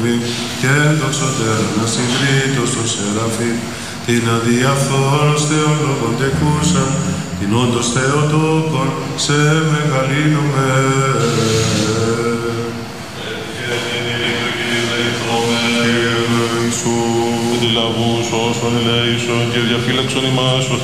Χερουβίμ και των σωτέρων ασυντρίτως των Σεραφείμ, την αδιαφθόρος Θεολόγων τεκούσαν, την όντως Θεοτόκον σε μεγαλύνομαι. Τη λαβούς όσων ελέησον και διαφύλαξον ημάς